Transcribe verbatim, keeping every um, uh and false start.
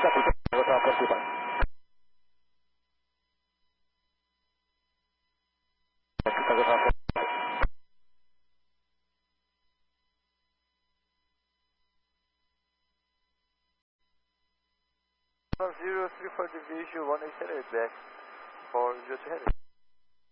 Delta Delta after two five. zero three four division one eight seven back for zero two heading.